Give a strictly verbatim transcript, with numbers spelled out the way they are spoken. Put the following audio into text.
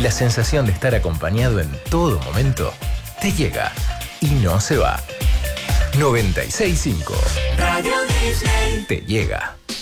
la sensación de estar acompañado en todo momento te llega y no se va. noventa y seis punto cinco Radio Disney te llega.